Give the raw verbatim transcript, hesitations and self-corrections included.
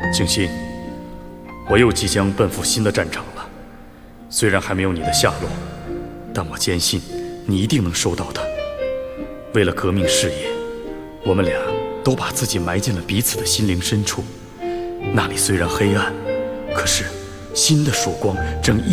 景欣，我又即将奔赴新的战场了。虽然还没有你的下落，但我坚信你一定能收到的。为了革命事业，我们俩都把自己埋进了彼此的心灵深处。那里虽然黑暗，可是新的曙光正一